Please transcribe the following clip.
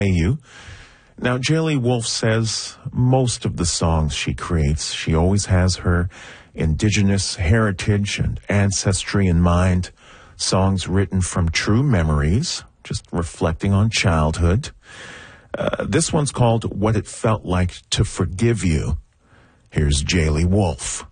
you. Now, Jaylee Wolf says most of the songs she creates, she always has her indigenous heritage and ancestry in mind. Songs written from true memories, just reflecting on childhood. This one's called What It Felt Like to Forgive You. Here's Jaylee Wolf.